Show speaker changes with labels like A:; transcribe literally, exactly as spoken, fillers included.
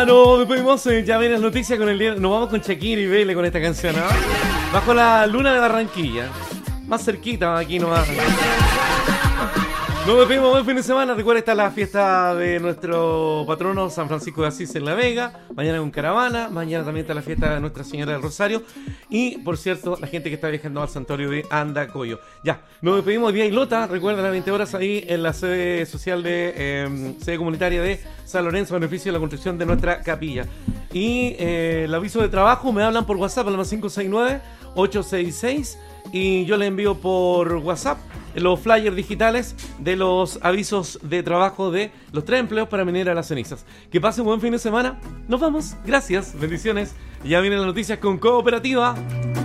A: Nos despedimos, eh, ya vienen las noticias con el día. Nos vamos con Shakira y Vele con esta canción, ¿no? Bajo la luna de Barranquilla. Más cerquita, aquí nomás. Nos despedimos, buen fin de semana. Recuerda, está la fiesta de nuestro patrono San Francisco de Asís en La Vega. Mañana con caravana. Mañana también está la fiesta de Nuestra Señora del Rosario. Y, por cierto, la gente que está viajando al santuario de Andacoyo. Ya, nos despedimos hoy día y Lota. Recuerda, a las veinte horas ahí en la sede social de eh, sede comunitaria de San Lorenzo, a beneficio de la construcción de nuestra capilla. Y eh, el aviso de trabajo me hablan por WhatsApp al más cinco seis nueve, ocho seis seis y yo les envío por WhatsApp los flyers digitales de los avisos de trabajo de los tres empleos para Minera Las Cenizas. Que pasen un buen fin de semana. Nos vamos. Gracias. Bendiciones. Ya vienen las noticias con Cooperativa.